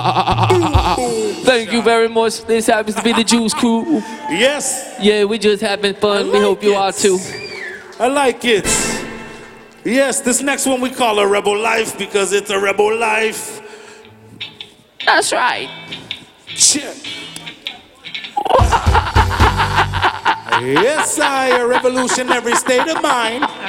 Thank you very much. This happens to be the Juice Crew. Yes. Yeah, we just having fun. We hope you are too. I like it. Yes, this next one we call a Rebel Life because it's a Rebel Life. That's right. Check. Yes, I, a revolutionary state of mind.